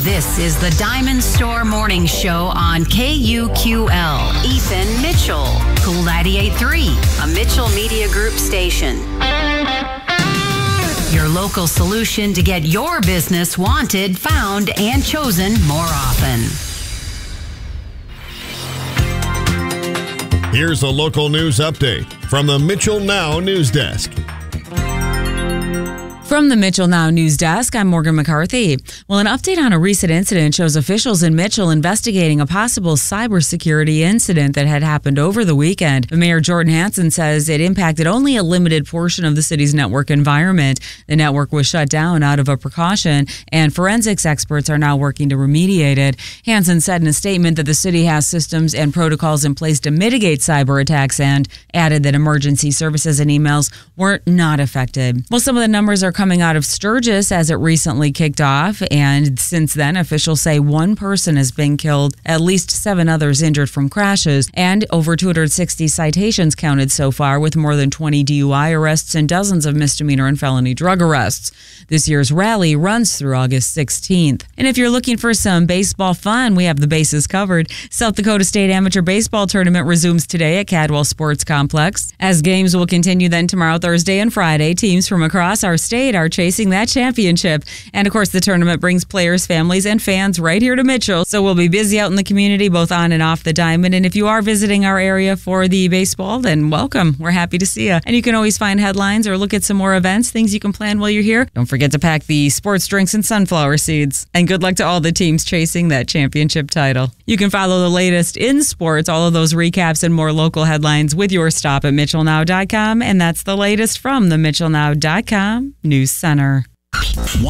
This is the Diamond Store Morning Show on KUQL. Ethan Mitchell, Cool 98.3, a Mitchell Media Group station. Your local solution to get your business wanted, found, and chosen more often. Here's a local news update from the Mitchell Now News Desk. From the Mitchell Now News Desk, I'm Morgan McCarthy. Well, an update on a recent incident shows officials in Mitchell investigating a possible cybersecurity incident that had happened over the weekend. Mayor Jordan Hansen says it impacted only a limited portion of the city's network environment. The network was shut down out of a precaution, and forensics experts are now working to remediate it. Hansen said in a statement that the city has systems and protocols in place to mitigate cyber attacks and added that emergency services and emails were not affected. Well, some of the numbers are coming out of Sturgis as it recently kicked off, and since then officials say one person has been killed, at least 7 others injured from crashes, and over 260 citations counted so far, with more than 20 DUI arrests and dozens of misdemeanor and felony drug arrests. This year's rally runs through August 16th. And if you're looking for some baseball fun, we have the bases covered. South Dakota State Amateur Baseball Tournament resumes today at Cadwell Sports Complex. As games will continue then tomorrow, Thursday, and Friday, teams from across our state are chasing that championship. And of course, the tournament brings players, families, and fans right here to Mitchell. So we'll be busy out in the community, both on and off the diamond. And if you are visiting our area for the baseball, then welcome. We're happy to see you. And you can always find headlines or look at some more events, things you can plan while you're here. Don't forget to pack the sports drinks and sunflower seeds. And good luck to all the teams chasing that championship title. You can follow the latest in sports, all of those recaps and more local headlines with your stop at MitchellNow.com. And that's the latest from the MitchellNow.com News Center.